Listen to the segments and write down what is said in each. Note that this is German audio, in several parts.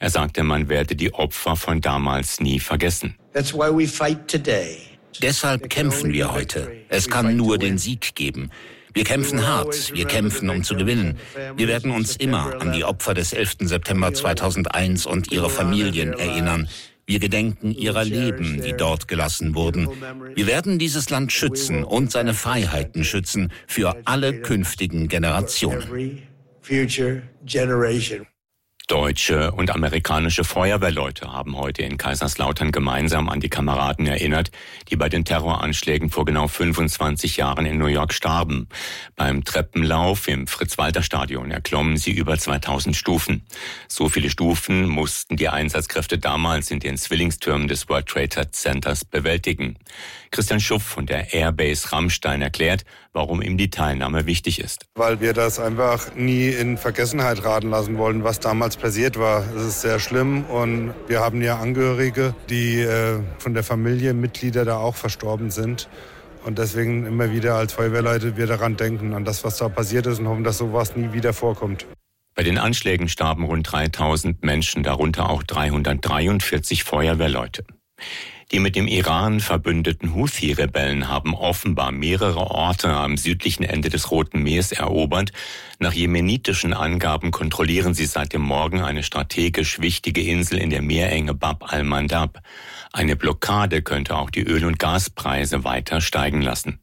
Er sagte, man werde die Opfer von damals nie vergessen. Deshalb kämpfen wir heute. Es kann nur den Sieg geben. Wir kämpfen hart, wir kämpfen, um zu gewinnen. Wir werden uns immer an die Opfer des 11. September 2001 und ihre Familien erinnern. Wir gedenken ihrer Leben, die dort gelassen wurden. Wir werden dieses Land schützen und seine Freiheiten schützen für alle künftigen Generationen. Deutsche und amerikanische Feuerwehrleute haben heute in Kaiserslautern gemeinsam an die Kameraden erinnert, die bei den Terroranschlägen vor genau 25 Jahren in New York starben. Beim Treppenlauf im Fritz-Walter-Stadion erklommen sie über 2000 Stufen. So viele Stufen mussten die Einsatzkräfte damals in den Zwillingstürmen des World Trade Centers bewältigen. Christian Schuff von der Airbase Ramstein erklärt, warum ihm die Teilnahme wichtig ist. Weil wir das einfach nie in Vergessenheit geraten lassen wollen, was damals passiert war. Es ist sehr schlimm und wir haben ja Angehörige, die von der Familie, Mitglieder da auch verstorben sind. Und deswegen immer wieder als Feuerwehrleute wir daran denken, an das, was da passiert ist und hoffen, dass sowas nie wieder vorkommt. Bei den Anschlägen starben rund 3000 Menschen, darunter auch 343 Feuerwehrleute. Die mit dem Iran verbündeten Houthi-Rebellen haben offenbar mehrere Orte am südlichen Ende des Roten Meers erobert. Nach jemenitischen Angaben kontrollieren sie seit dem Morgen eine strategisch wichtige Insel in der Meerenge Bab al-Mandab. Eine Blockade könnte auch die Öl- und Gaspreise weiter steigen lassen.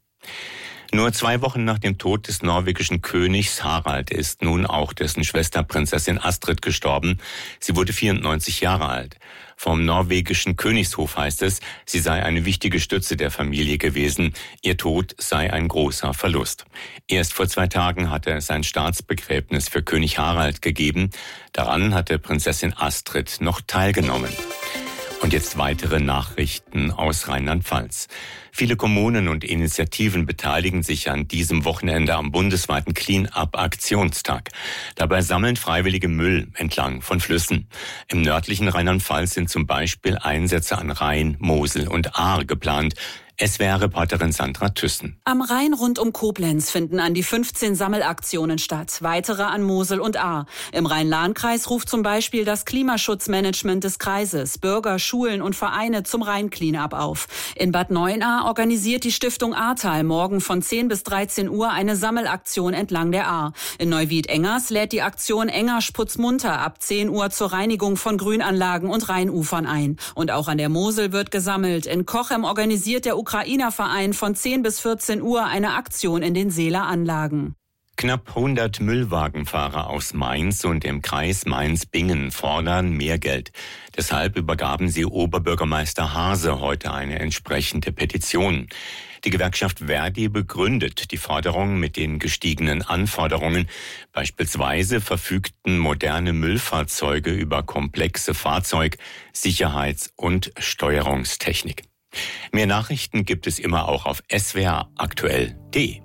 Nur 2 Wochen nach dem Tod des norwegischen Königs Harald ist nun auch dessen Schwester Prinzessin Astrid gestorben. Sie wurde 94 Jahre alt. Vom norwegischen Königshof heißt es, sie sei eine wichtige Stütze der Familie gewesen. Ihr Tod sei ein großer Verlust. Erst vor 2 Tagen hatte es ein Staatsbegräbnis für König Harald gegeben. Daran hatte Prinzessin Astrid noch teilgenommen. Und jetzt weitere Nachrichten aus Rheinland-Pfalz. Viele Kommunen und Initiativen beteiligen sich an diesem Wochenende am bundesweiten Clean-up-Aktionstag. Dabei sammeln Freiwillige Müll entlang von Flüssen. Im nördlichen Rheinland-Pfalz sind zum Beispiel Einsätze an Rhein, Mosel und Ahr geplant. SWR-Reporterin Sandra Thyssen. Am Rhein rund um Koblenz finden an die 15 Sammelaktionen statt, weitere an Mosel und Ahr. Im Rhein-Lahn-Kreis ruft zum Beispiel das Klimaschutzmanagement des Kreises Bürger, Schulen und Vereine zum Rhein-Cleanup auf. In Bad Neuenahr organisiert die Stiftung Ahrtal morgen von 10 bis 13 Uhr eine Sammelaktion entlang der Ahr. In Neuwied-Engers lädt die Aktion Engersch Putz munter ab 10 Uhr zur Reinigung von Grünanlagen und Rheinufern ein. Und auch an der Mosel wird gesammelt. In Cochem organisiert der Ukrainer-Verein von 10 bis 14 Uhr eine Aktion in den Seeler Anlagen. Knapp 100 Müllwagenfahrer aus Mainz und dem Kreis Mainz-Bingen fordern mehr Geld. Deshalb übergaben sie Oberbürgermeister Haase heute eine entsprechende Petition. Die Gewerkschaft Verdi begründet die Forderung mit den gestiegenen Anforderungen. Beispielsweise verfügten moderne Müllfahrzeuge über komplexe Fahrzeug-, Sicherheits- und Steuerungstechnik. Mehr Nachrichten gibt es immer auch auf swraktuell.de.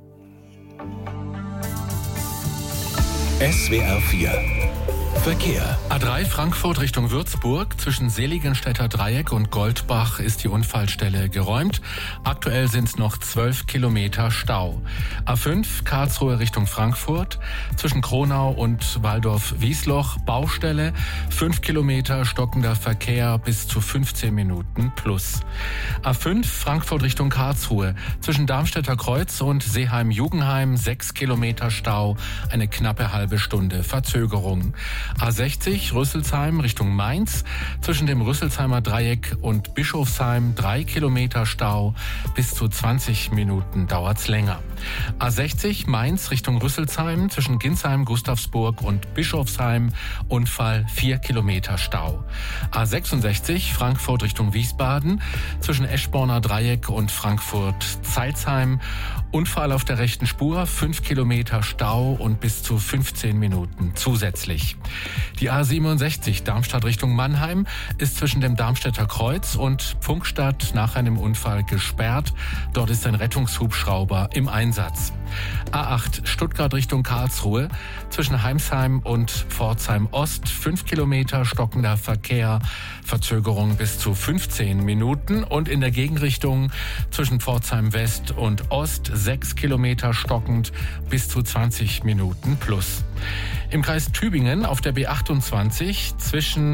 SWR 4 Verkehr. A3 Frankfurt Richtung Würzburg. Zwischen Seligenstädter Dreieck und Goldbach ist die Unfallstelle geräumt. Aktuell sind es noch 12 Kilometer Stau. A5 Karlsruhe Richtung Frankfurt. Zwischen Kronau und Waldorf-Wiesloch Baustelle. 5 Kilometer stockender Verkehr bis zu 15 Minuten plus. A5 Frankfurt Richtung Karlsruhe. Zwischen Darmstädter Kreuz und Seeheim-Jugenheim 6 Kilometer Stau. Eine knappe halbe Stunde Verzögerung. A60 Rüsselsheim Richtung Mainz. Zwischen dem Rüsselsheimer Dreieck und Bischofsheim 3 Kilometer Stau. Bis zu 20 Minuten dauert's länger. A60 Mainz Richtung Rüsselsheim. Zwischen Ginsheim, Gustavsburg und Bischofsheim. Unfall 4 Kilometer Stau. A66 Frankfurt Richtung Wiesbaden. Zwischen Eschborner Dreieck und Frankfurt-Zeilsheim. Unfall auf der rechten Spur. 5 Kilometer Stau und bis zu 15 Minuten zusätzlich. Die A67 Darmstadt Richtung Mannheim ist zwischen dem Darmstädter Kreuz und Pfungstadt nach einem Unfall gesperrt. Dort ist ein Rettungshubschrauber im Einsatz. A8 Stuttgart Richtung Karlsruhe. Zwischen Heimsheim und Pforzheim Ost 5 Kilometer stockender Verkehr. Verzögerung bis zu 15 Minuten. Und in der Gegenrichtung zwischen Pforzheim West und Ost 6 Kilometer stockend bis zu 20 Minuten plus. Im Kreis Tübingen auf der B28 zwischen